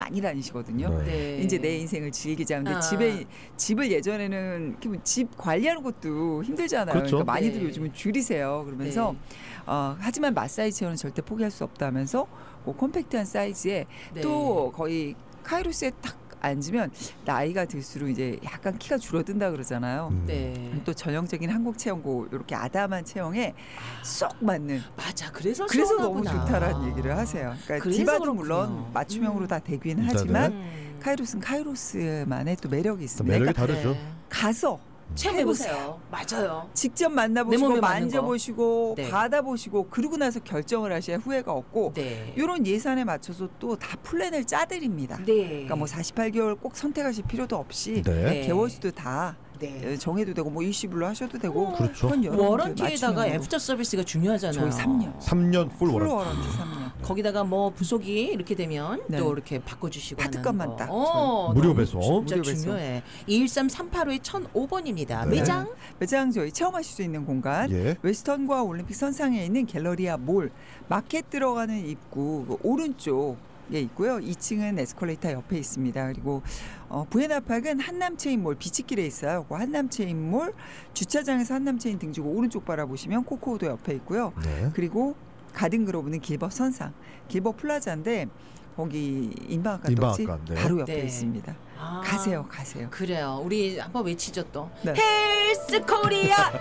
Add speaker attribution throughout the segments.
Speaker 1: 많이 다니시거든요.
Speaker 2: 네.
Speaker 1: 이제 내 인생을 즐기자. 근데 집을 예전에는 집 관리하는 것도 힘들잖아요.
Speaker 3: 그렇죠.
Speaker 1: 그러니까 많이들
Speaker 2: 네.
Speaker 1: 요즘은 줄이세요. 그러면서 하지만 마사지 체어는 절대 포기할 수 없다면서 그 컴팩트한 사이즈에
Speaker 2: 네.
Speaker 1: 또 거의 카이로스에 딱 앉으면 나이가 들수록 이제 약간 키가 줄어든다 그러잖아요.
Speaker 2: 네.
Speaker 1: 또 전형적인 한국 체형고 이렇게 아담한 체형에 쏙 맞는.
Speaker 2: 맞아. 그래서
Speaker 1: 너무
Speaker 2: 시원하구나.
Speaker 1: 좋다라는 얘기를 하세요. 그러니까
Speaker 2: 그래서
Speaker 1: 디바도
Speaker 2: 그렇군요.
Speaker 1: 물론 맞춤형으로 다 되기는
Speaker 3: 네네.
Speaker 1: 하지만 카이로스는 카이로스만의 또 매력이 있습니다.
Speaker 3: 매력이
Speaker 1: 그러니까
Speaker 3: 다르죠.
Speaker 1: 가서
Speaker 2: 체험해보세요. 맞아요.
Speaker 1: 직접
Speaker 2: 내
Speaker 1: 만나보시고
Speaker 2: 몸에 맞는
Speaker 1: 만져보시고
Speaker 2: 네.
Speaker 1: 받아보시고 그러고 나서 결정을 하셔야 후회가 없고
Speaker 2: 네.
Speaker 1: 이런 예산에 맞춰서 또 다 플랜을 짜드립니다.
Speaker 2: 네.
Speaker 1: 그러니까 뭐 48개월 꼭 선택하실 필요도 없이
Speaker 3: 네.
Speaker 1: 개월수도 다
Speaker 2: 네.
Speaker 1: 정해도 되고 뭐 일시불로 하셔도 되고
Speaker 3: 그렇죠.
Speaker 1: 그건 여러분들
Speaker 2: 워런티에다가
Speaker 1: 맞춤형으로.
Speaker 2: 애프터 서비스가 중요하잖아요.
Speaker 1: 저희 3년
Speaker 3: 3년 풀
Speaker 1: 풀
Speaker 3: 워런티.
Speaker 1: 워런티 3년
Speaker 2: 거기다가 뭐 부속이 이렇게 되면
Speaker 1: 네.
Speaker 2: 또 이렇게 바꿔주시고
Speaker 1: 파트값만
Speaker 2: 하는 거.
Speaker 1: 딱
Speaker 3: 무료
Speaker 2: 너무
Speaker 3: 배송.
Speaker 2: 진짜
Speaker 1: 무료 배송.
Speaker 2: 중요해. 21385의 1005번입니다.
Speaker 3: 네.
Speaker 1: 매장 저희 체험하실 수 있는 공간
Speaker 3: 예.
Speaker 1: 웨스턴과 올림픽 선상에 있는 갤러리아 몰 마켓 들어가는 입구 그 오른쪽에 있고요. 2층은 에스컬레이터 옆에 있습니다. 그리고 부에나팍은 한남체인몰 비치길에 있어요. 그 한남체인몰 주차장에서 한남체인 등지고 오른쪽 바라보시면 코코오도 옆에 있고요.
Speaker 3: 네.
Speaker 1: 그리고 가든그로브는 길버 선상 길버 플라자인데 거기 인방학관 똑지
Speaker 3: 인방학관, 네.
Speaker 1: 바로 옆에
Speaker 2: 네.
Speaker 1: 있습니다.
Speaker 2: 아,
Speaker 1: 가세요.
Speaker 2: 그래요. 우리 한번 외치죠 또.
Speaker 1: 네.
Speaker 2: 헬스 코리아.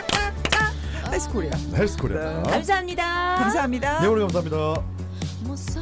Speaker 1: 헬스코리아.
Speaker 3: 헬스코리아.
Speaker 1: 네.
Speaker 2: 감사합니다.
Speaker 1: 감사합니다.
Speaker 3: 네, 오늘 감사합니다.